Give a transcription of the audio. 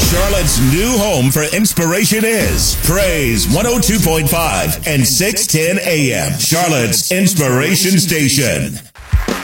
Charlotte's new home for inspiration is Praise 102.5 and 610 AM. Charlotte's Inspiration Station.